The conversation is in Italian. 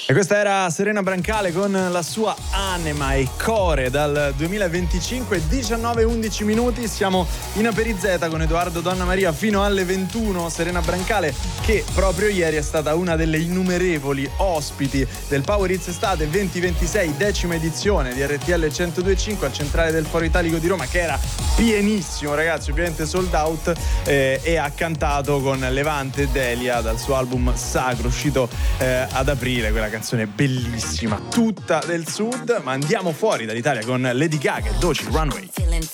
E questa era Serena Brancale con la sua Anima e Core dal 2025, 19-11 minuti. Siamo in Aperizeta con Edoardo Donnamaria fino alle 21. Serena Brancale, che proprio ieri è stata una delle innumerevoli ospiti del Power Hits Estate 2026, 10ª edizione di RTL 102.5 al Centrale del Foro Italico di Roma, che era pienissimo, ragazzi, ovviamente sold out, e ha cantato con Levante e Delia dal suo album Sacro, uscito ad aprile. Quella canzone bellissima, tutta del sud. Ma andiamo fuori dall'Italia con Lady Gaga e Doechii, Runway.